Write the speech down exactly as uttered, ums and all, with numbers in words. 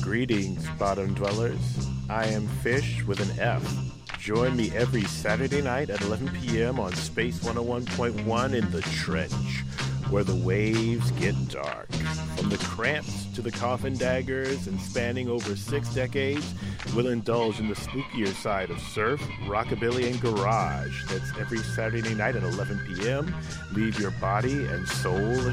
Greetings, bottom dwellers. I am Fish with an F. Join me every Saturday night at eleven p.m. on Space one oh one point one in the Trench, where the waves get dark. From the Cramps to the Coffin Daggers, and spanning over six decades, we'll indulge in the spookier side of surf, rockabilly, and garage. That's every Saturday night at eleven p.m. Leave your body and soul